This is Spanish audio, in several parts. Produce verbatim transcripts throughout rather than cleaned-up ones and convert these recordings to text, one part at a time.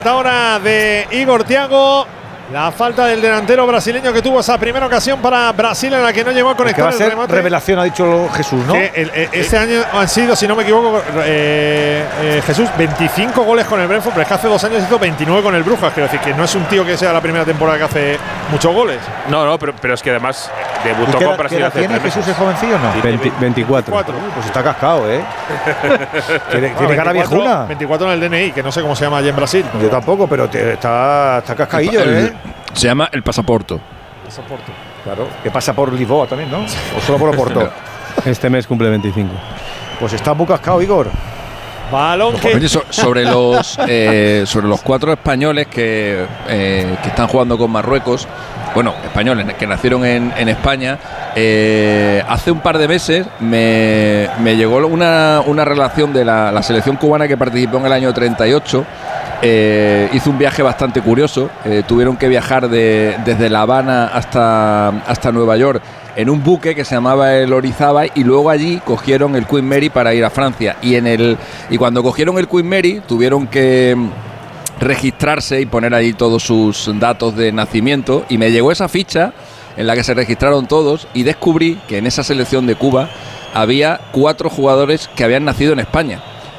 Ahora de Igor Thiago, la falta del delantero brasileño que tuvo esa primera ocasión para Brasil en la que no llegó a conectar el, que va a ser el remate. Revelación, ha dicho Jesús, ¿no? Que el, el, este año han sido, si no me equivoco, eh, eh, Jesús, veinticinco goles con el Brentford, pero es que hace dos años hizo veintinueve con el Brujas. Quiero decir que no es un tío que sea la primera temporada que hace muchos goles. No, no, pero, pero es que además debutó con Brasil hace ¿Tiene Jesús el jovencillo o no? veinte, veinticuatro. Uh, pues está cascado, ¿eh? ¿Tiene, no, ¿tiene cara viejuna? veinticuatro en el D N I, que no sé cómo se llama allí en Brasil. Yo tampoco, pero te, está, está cascadillo, el, ¿eh? Se llama el pasaporto. Pasaporto. Claro, que pasa por Lisboa también, ¿no? O solo por Oporto. Este mes cumple veinticinco. Pues está muy cascado, Igor. Balón que… Oye, so, sobre, los, eh, sobre los cuatro españoles que, eh, que están jugando con Marruecos, bueno, españoles que nacieron en, en España, eh, hace un par de meses me, me llegó una, una relación de la, la selección cubana que participó en el año treinta y ocho. Eh, hizo un viaje bastante curioso, eh, tuvieron que viajar de, desde La Habana hasta, hasta Nueva York en un buque que se llamaba el Orizaba, y luego allí cogieron el Queen Mary para ir a Francia, y, en el, y cuando cogieron el Queen Mary tuvieron que registrarse y poner ahí todos sus datos de nacimiento, y me llegó esa ficha en la que se registraron todos y descubrí que en esa selección de Cuba había cuatro jugadores que habían nacido en España.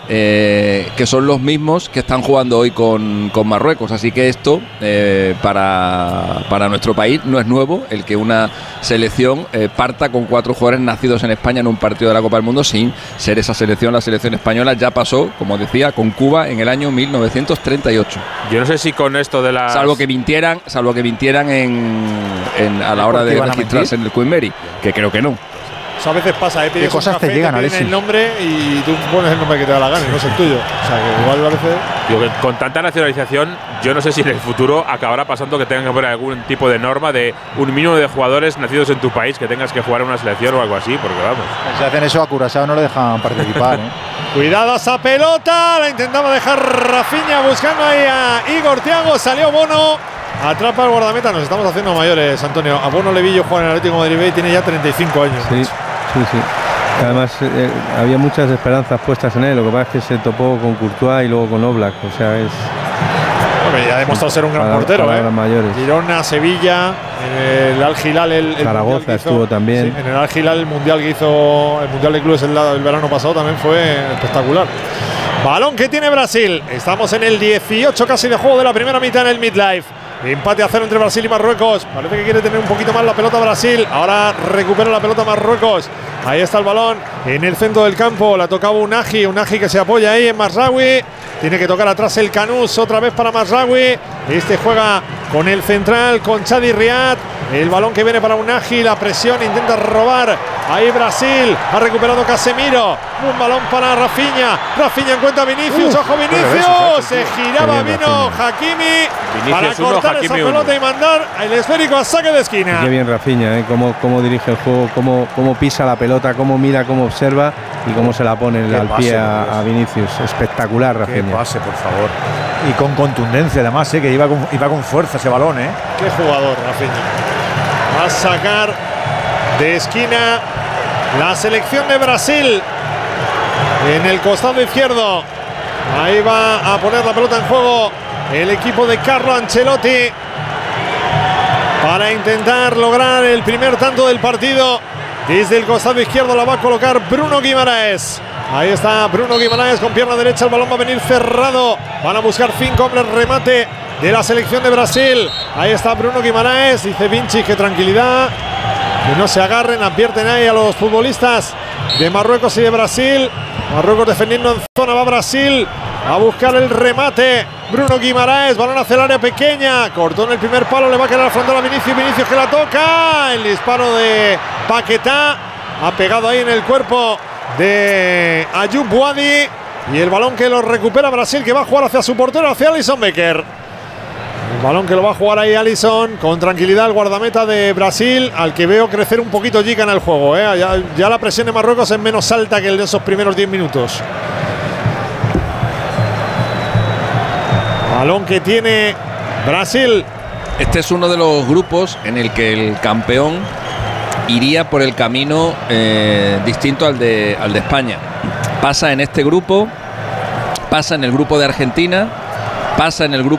Eh, que son los mismos que están jugando hoy con, con Marruecos, así que esto eh, para, para nuestro país no es nuevo, el que una selección eh, parta con cuatro jugadores nacidos en España en un partido de la Copa del Mundo sin ser esa selección. La selección española ya pasó, como decía, con Cuba en el año mil novecientos treinta y ocho. Yo no sé si con esto de las… Salvo que mintieran, salvo que mintieran en, en, a la hora de registrarse en el Queen Mary, que creo que no. Eso a veces pasa, ¿eh? Pides ¿Qué cosas un café, te llegan, te piden el nombre y tú pones el nombre que te da la gana y no es el tuyo. O sea, que igual a veces… Digo que con tanta nacionalización, yo no sé si en el futuro acabará pasando que tengan que poner algún tipo de norma de un mínimo de jugadores nacidos en tu país que tengas que jugar en una selección o algo así, porque vamos… Si hacen eso a Curazao no le dejan participar, ¿eh? Cuidado esa pelota, la intentaba dejar Rafinha buscando ahí a Igor Thiago, salió Bono, atrapa el guardameta. Nos estamos haciendo mayores, Antonio. A Bono Levillo juega en el Atlético de Madrid y tiene ya treinta y cinco años. Sí, sí, sí. Además, eh, había muchas esperanzas puestas en él. Lo que pasa es que se topó con Courtois y luego con Oblak. O sea, es… Hombre, ya ha demostrado ser un gran para, portero, para ¿eh? mayores. Girona, Sevilla, en el Al Hilal, el, el Zaragoza estuvo también. Sí, en el Al Hilal, el mundial que hizo, el mundial de clubes el, el verano pasado también fue espectacular. Balón que tiene Brasil. Estamos en el dieciocho casi de juego de la primera mitad en el midlife. Empate a cero entre Brasil y Marruecos. Parece que quiere tener un poquito más la pelota Brasil. Ahora recupera la pelota Marruecos. Ahí está el balón en el centro del campo. La tocaba Unagi. Unagi que se apoya ahí en Mazraoui. Tiene que tocar atrás el Canús. Otra vez para Mazraoui. Este juega con el central, con Chadi Riad. El balón que viene para Unagi. La presión, intenta robar. Ahí Brasil. Ha recuperado Casemiro. Un balón para Rafinha. Rafinha encuentra a Vinicius. Uh, ¡Ojo Vinicius! Se giraba, vino Hakimi para cortar esa pelota y mandar el esférico a saque de esquina. Qué bien Rafinha, ¿eh? Cómo, cómo dirige el juego, cómo, cómo pisa la pelota, cómo mira, cómo observa y cómo se la pone al pase, pie a, a Vinicius. Espectacular, Rafinha. Qué pase, por favor. Y con contundencia, además, ¿eh? Que iba con, iba con fuerza ese balón, ¿eh? Qué jugador, Rafinha. Va a sacar de esquina la selección de Brasil en el costado izquierdo. Ahí va a poner la pelota en juego el equipo de Carlo Ancelotti para intentar lograr el primer tanto del partido. Desde el costado izquierdo la va a colocar Bruno Guimaraes. Ahí está Bruno Guimaraes con pierna derecha. El balón va a venir cerrado. Van a buscar cinco hombres, remate de la selección de Brasil. Ahí está Bruno Guimaraes. Dice Vinci que tranquilidad, que no se agarren. Advierten ahí a los futbolistas de Marruecos y de Brasil. Marruecos defendiendo en zona, va Brasil a buscar el remate. Bruno Guimaraes, balón hacia el área pequeña, cortó en el primer palo, le va a quedar al frontal a Vinicius, Vinicius que la toca, el disparo de Paquetá ha pegado ahí en el cuerpo de Ayoub Boadi y el balón que lo recupera Brasil, que va a jugar hacia su portero, hacia Alisson Becker. El balón que lo va a jugar ahí Alisson con tranquilidad, el guardameta de Brasil, al que veo crecer un poquito Gica en el juego, ¿eh? ya, ya la presión de Marruecos es menos alta que el de esos primeros diez minutos. Balón que tiene Brasil. Este es uno de los grupos en el que el campeón iría por el camino eh, distinto al de, al de España. Pasa en este grupo, pasa en el grupo de Argentina, pasa en el grupo